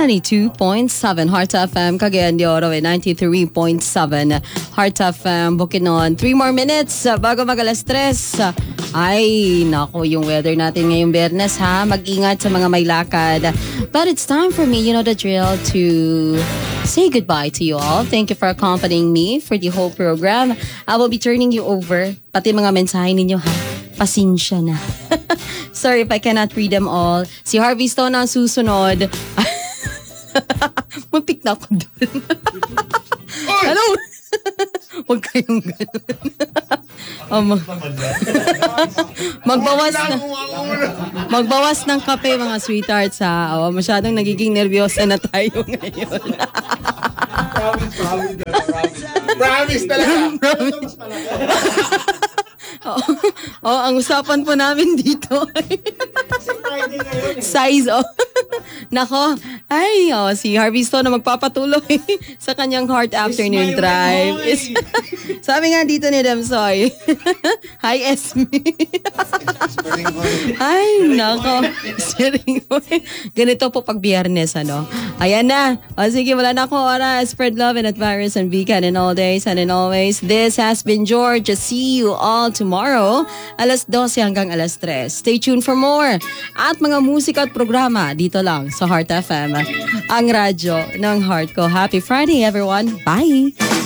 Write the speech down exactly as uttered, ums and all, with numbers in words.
ninety-two point seven Heart F M, Cagayan de Oro, ninety-three point seven Heart F M, Bukidnon. Three more minutes uh, bago mag alas tres. Uh, ay, nako, yung weather natin ngayong Biyernes ha. Mag-ingat sa mga may lakad. But it's time for me, you know the drill, to say goodbye to you all. Thank you for accompanying me for the whole program. I will be turning you over. Pati mga mensahe ninyo ha. Pasensya na. Sorry if I cannot read them all. Si Harvey Stone ang susunod. Muntik na ako dun. Hello? Huwag kayong ganun. um, magbawas na, magbawas ng kape mga sweethearts ha. Oh, masyadong nagiging nervyosa na tayo ngayon. Promise, promise, promise. Promise talaga. Promise. Oh, oh, ang usapan po namin dito ay size, oh. Nako, ay, oh, si Harvey Stone na magpapatuloy sa kanyang Heart Afternoon Drive. Is, sabi nga dito ni Demsoy, hi, Esme. Ay, nako. Ganito po pag Biyernes, ano. Ayan na. O sige, wala na akong oras. Spread love and admirers and beacon in all days and in always. This has been George. See you all tomorrow. Alas dose hanggang alas tres. Stay tuned for more. At mga musika at programa dito lang sa Heart F M. Ang radyo ng heart ko. Happy Friday, everyone. Bye!